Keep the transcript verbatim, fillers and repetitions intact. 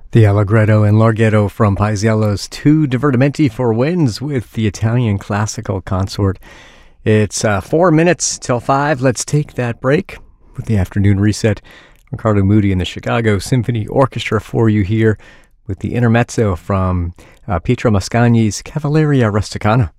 The Allegretto and Larghetto from Paisiello's Two Divertimenti for Winds with the Italian Classical Consort. It's uh, four minutes till five. Let's take that break with the afternoon reset. Riccardo Muti and the Chicago Symphony Orchestra for you here with the intermezzo from uh, Pietro Mascagni's Cavalleria Rusticana.